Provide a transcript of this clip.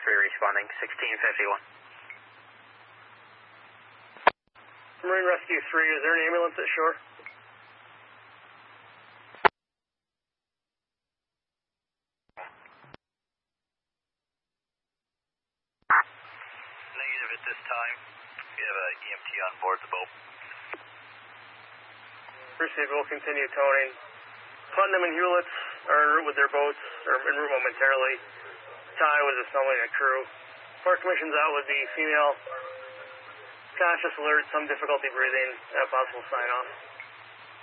responding, 1651. Marine Rescue 3, is there an ambulance at shore? Negative at this time. We have an EMT on board the boat. Received, we'll continue towing. Putnam and Hewlett are en route with their boats, or en route momentarily. Ty was assembling a crew. Park commission's out with the female. Conscious alert, some difficulty breathing, possible sign off.